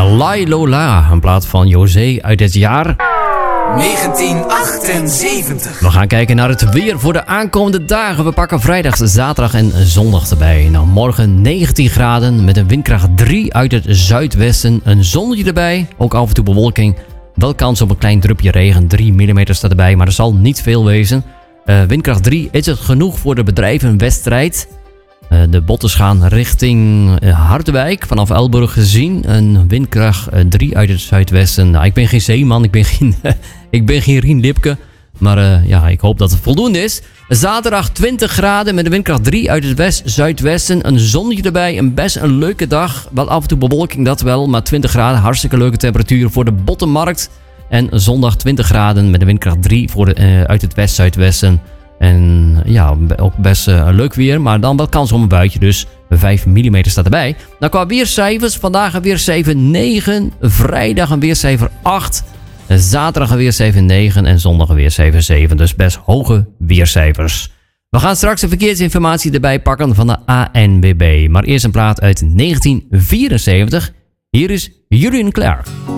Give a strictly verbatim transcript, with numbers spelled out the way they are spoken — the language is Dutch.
Lai Lola, een plaat van José uit het jaar negentien achtenzeventig. We gaan kijken naar het weer voor de aankomende dagen. We pakken vrijdag, zaterdag en zondag erbij. Nou, morgen negentien graden met een windkracht drie uit het zuidwesten. Een zonnetje erbij, ook af en toe bewolking. Wel kans op een klein drupje regen, drie millimeter staat erbij, maar er zal niet veel wezen. Uh, windkracht drie, is het genoeg voor de bedrijvenwedstrijd? Uh, de botters gaan richting uh, Harderwijk, vanaf Elburg gezien. Een windkracht uh, drie uit het zuidwesten. Nou, ik ben geen zeeman, ik ben geen, ik ben geen Rien Lipke. Maar uh, ja, ik hoop dat het voldoende is. Zaterdag twintig graden met een windkracht drie uit het west-zuidwesten. Een zonnetje erbij, een best een leuke dag. Wel af en toe bewolking, dat wel. Maar twintig graden, hartstikke leuke temperatuur voor de bottenmarkt. En zondag twintig graden met een windkracht drie voor de, uh, uit het west-zuidwesten. En ja, ook best uh, leuk weer, maar dan wel kans op een buitje, dus vijf millimeter staat erbij. Nou, qua weercijfers, vandaag een weercijfer negen, vrijdag een weercijfer acht, zaterdag een weercijfer negen en zondag een weercijfer zeven. Dus best hoge weercijfers. We gaan straks de verkeersinformatie erbij pakken van de A N W B. Maar eerst een plaat uit negentien vierenzeventig. Hier is Julian Clark.